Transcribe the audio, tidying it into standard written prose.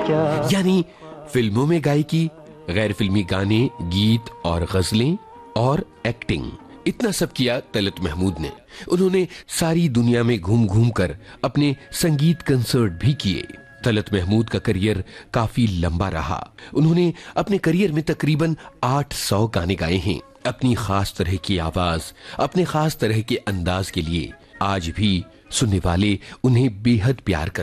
यानी फिल्मों में गायकी, गैर फिल्मी गाने, गीत और गजलें और एक्टिंग, इतना सब किया तलत महमूद ने। उन्होंने सारी दुनिया में घूम घूम कर अपने संगीत कंसर्ट भी किए। तलत महमूद का करियर काफी लंबा रहा। उन्होंने अपने करियर में तकरीबन 800 गाने गाए हैं। अपनी खास तरह की आवाज, अपने खास तरह के अंदाज के लिए आज भी सुनने वाले उन्हें बेहद प्यार करते हैं।